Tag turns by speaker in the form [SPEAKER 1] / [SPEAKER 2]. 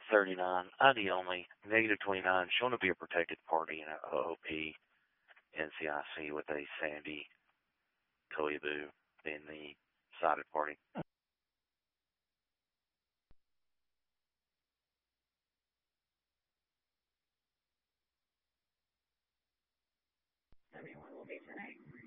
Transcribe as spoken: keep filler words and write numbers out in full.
[SPEAKER 1] thirty-nine, I D only, negative twenty-nine, shown to be a protected party in a O O P N C I C with a Sandy Koibu being the cited party.
[SPEAKER 2] Everyone will be today.